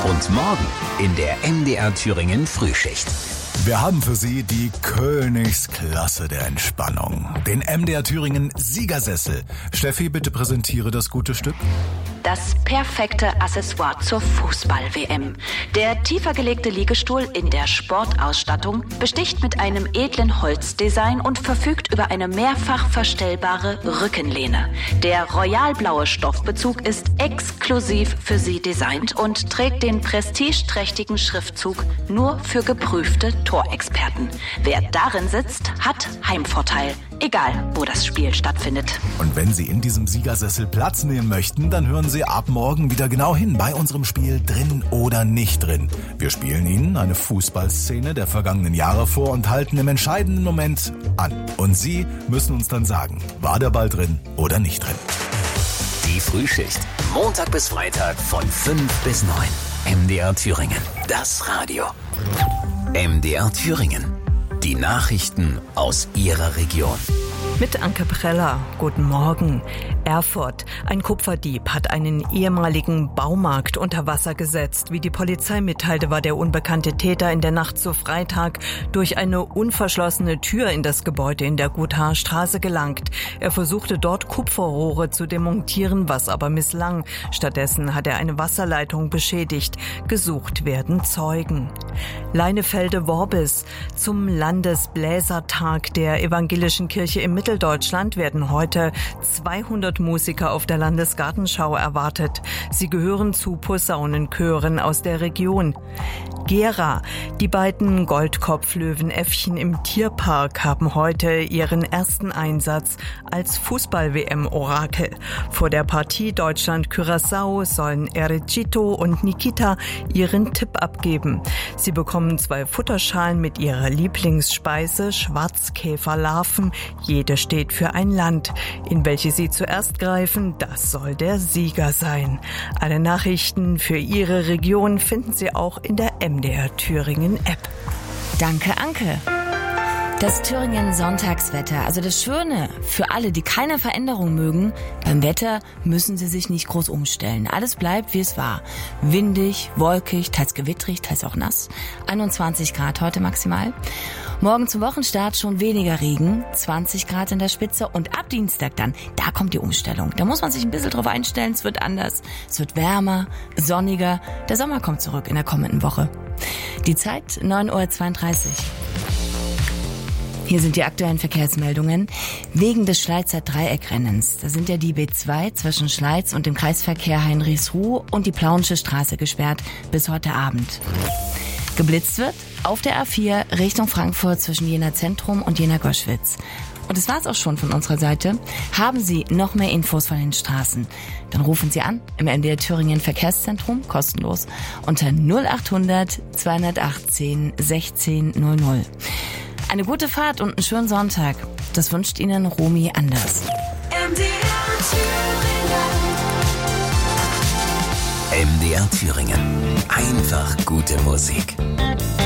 Und morgen in der MDR Thüringen Frühschicht. Wir haben für Sie die Königsklasse der Entspannung. Den MDR Thüringen Siegersessel. Steffi, bitte präsentiere das gute Stück. Das perfekte Accessoire zur Fußball-WM. Der tiefer gelegte Liegestuhl in der Sportausstattung besticht mit einem edlen Holzdesign und verfügt über eine mehrfach verstellbare Rückenlehne. Der royalblaue Stoffbezug ist exklusiv für Sie designt und trägt den prestigeträchtigen Schriftzug nur für geprüfte Torexperten. Wer darin sitzt, hat Heimvorteil. Egal, wo das Spiel stattfindet. Und wenn Sie in diesem Siegersessel Platz nehmen möchten, dann hören Sie ab morgen wieder genau hin bei unserem Spiel Drin oder nicht drin. Wir spielen Ihnen eine Fußballszene der vergangenen Jahre vor und halten im entscheidenden Moment an. Und Sie müssen uns dann sagen, war der Ball drin oder nicht drin. Die Frühschicht. Montag bis Freitag von 5 bis 9. MDR Thüringen. Das Radio. MDR Thüringen. Die Nachrichten aus Ihrer Region. Mit Anke Preller. Guten Morgen. Erfurt. Ein Kupferdieb hat einen ehemaligen Baumarkt unter Wasser gesetzt. Wie die Polizei mitteilte, war der unbekannte Täter in der Nacht zu Freitag durch eine unverschlossene Tür in das Gebäude in der Guthaar Straße gelangt. Er versuchte dort Kupferrohre zu demontieren, was aber misslang. Stattdessen hat er eine Wasserleitung beschädigt. Gesucht werden Zeugen. Leinefelde-Worbis. Zum Landesbläsertag der Evangelischen Kirche im Mitteldeutschland werden heute 200 Musiker auf der Landesgartenschau erwartet. Sie gehören zu Posaunenchören aus der Region. Gera. Die beiden Goldkopflöwenäffchen im Tierpark haben heute ihren ersten Einsatz als Fußball-WM-Orakel. Vor der Partie Deutschland-Curaçao sollen Ericito und Nikita ihren Tipp abgeben. Sie bekommen 2 Futterschalen mit ihrer Lieblingsspeise, Schwarzkäferlarven. Jede steht für ein Land. In welche sie zuerst greifen, das soll der Sieger sein. Alle Nachrichten für Ihre Region finden Sie auch in der MDR Thüringen App. Danke, Anke. Das Thüringen Sonntagswetter, also das Schöne für alle, die keine Veränderung mögen, beim Wetter müssen sie sich nicht groß umstellen. Alles bleibt, wie es war. Windig, wolkig, teils gewittrig, teils auch nass. 21 Grad heute maximal. Morgen zum Wochenstart schon weniger Regen, 20 Grad in der Spitze und ab Dienstag dann, da kommt die Umstellung. Da muss man sich ein bisschen drauf einstellen, es wird anders, es wird wärmer, sonniger. Der Sommer kommt zurück in der kommenden Woche. Die Zeit 9:32 Uhr. Hier sind die aktuellen Verkehrsmeldungen. Wegen des Schleizer Dreieckrennens. Da sind ja die B2 zwischen Schleiz und dem Kreisverkehr Heinrichsruh und die Plauensche Straße gesperrt bis heute Abend. Geblitzt wird auf der A4 Richtung Frankfurt zwischen Jena Zentrum und Jena Goschwitz. Und das war's auch schon von unserer Seite. Haben Sie noch mehr Infos von den Straßen? Dann rufen Sie an im MDR Thüringen Verkehrszentrum, kostenlos, unter 0800 218 1600. Eine gute Fahrt und einen schönen Sonntag. Das wünscht Ihnen Romy Anders. MDR Thüringen. Einfach gute Musik.